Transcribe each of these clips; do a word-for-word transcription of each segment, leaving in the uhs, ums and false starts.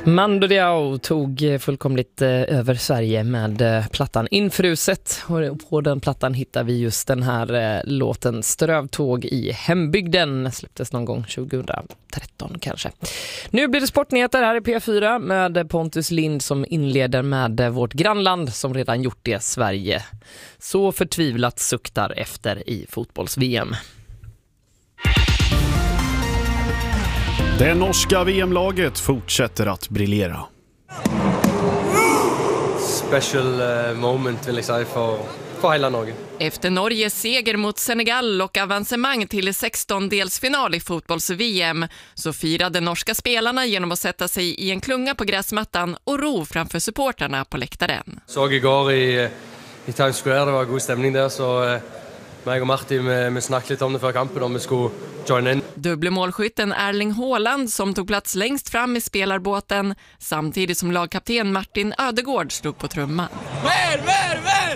Mando Diao tog fullkomligt över Sverige med plattan Infruset, och på den plattan hittar vi just den här låten Strövtåg i hembygden. Släpptes någon gång tjugohundratretton kanske. Nu blir det sportnyheter här i P fyra med Pontus Lind som inleder med vårt grannland som redan gjort det, Sverige. Så förtvivlat suktar efter i fotbolls-V M. Det norska V M-laget fortsätter att briljera. Special uh, moment vill jag säga för, för hela Norge. Efter Norges seger mot Senegal och avancemang till sextondelsfinal i fotbolls-V M så firade norska spelarna genom att sätta sig i en klunga på gräsmattan och ro framför supporterna på läktaren. Såg igår i, i Times Square, det var god stämning där, så uh, mig och Martin med, med snackade lite om det för kampen om vi skulle join in. Dubbelmålskytten Erling Haaland som tog plats längst fram i spelarbåten samtidigt som lagkapten Martin Ödegård slog på trumman. Mer, mer, mer!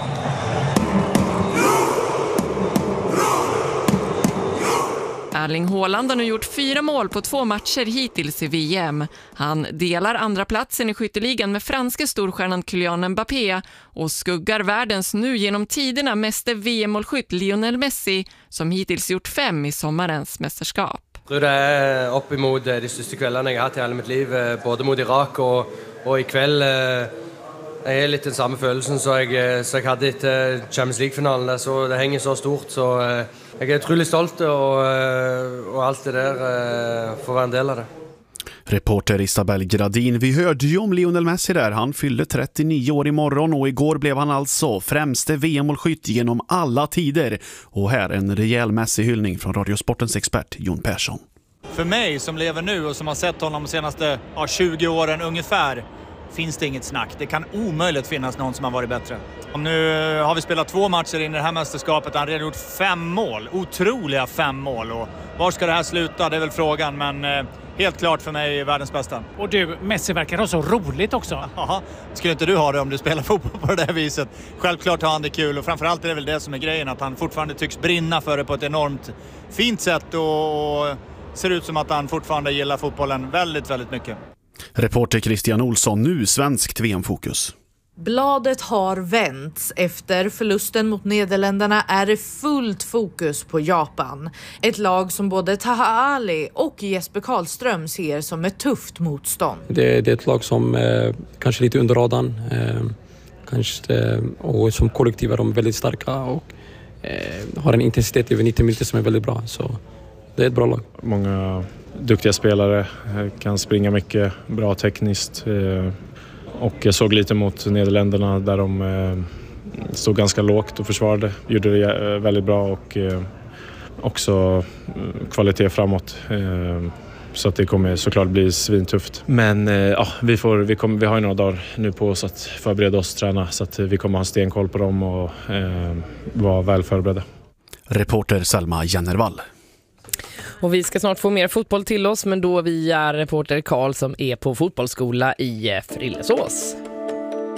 Erling Haaland har nu gjort fyra mål på två matcher hittills i V M. Han delar andra platsen i skytteligan med franska storstjärnan Kylian Mbappé och skuggar världens nu genom tiderna meste V M-målskytt Lionel Messi som hittills gjort fem i sommarens mästerskap. Jag tror det är uppemot de största kvällarna jag har haft i hela mitt liv, både mot Irak och, och ikväll. Jag är lite den samma känslan så jag, så jag hade ett Champions League-finalen där, så det hänger så stort, så jag är otroligt stolt och, och allt det där får vara en del av det. Reporter Isabel Gradin, vi hörde ju om Lionel Messi där. Han fyllde trettionio år imorgon och igår blev han alltså främste V M-målskytt genom alla tider. Och här en rejäl Messi-hyllning från Radiosportens expert Jon Persson. För mig som lever nu och som har sett honom de senaste ja, tjugo åren ungefär, finns det inget snack. Det kan omöjligt finnas någon som har varit bättre. Och nu har vi spelat två matcher in i det här mästerskapet. Han har redan gjort fem mål. Otroliga fem mål. Och var ska det här sluta? Det är väl frågan. Men eh, helt klart för mig världens bästa. Och du, Messi verkar ha så roligt också. Ja, skulle inte du ha det om du spelar fotboll på det där viset? Självklart har han det kul. Och framförallt är det väl det som är grejen. Att han fortfarande tycks brinna för det på ett enormt fint sätt. Och ser ut som att han fortfarande gillar fotbollen väldigt, väldigt mycket. Reporter Christian Olsson, nu svenskt V M-fokus. Bladet har vänts. Efter förlusten mot Nederländerna är det fullt fokus på Japan. Ett lag som både Taha Ali och Jesper Karlström ser som ett tufft motstånd. Det, det är ett lag som eh, kanske lite under radarn. Eh, kanske, eh, och som kollektiv är de väldigt starka och eh, har en intensitet över nittio minuter som är väldigt bra. Så det är ett bra lag. Många duktiga spelare, kan springa mycket, bra tekniskt. Eh, Och jag såg lite mot Nederländerna där de eh, stod ganska lågt och försvarade. Gjorde det väldigt bra och eh, också kvalitet framåt. Eh, så att det kommer såklart bli svintufft. Men eh, ja, vi, får, vi, kommer, vi har ju några dagar nu på oss att förbereda oss och träna. Så att vi kommer ha stenkoll på dem och eh, vara väl förberedda. Reporter Selma Jennervall. Och vi ska snart få mer fotboll till oss, men då via reporter Karl som är på fotbollsskola i Frillesås.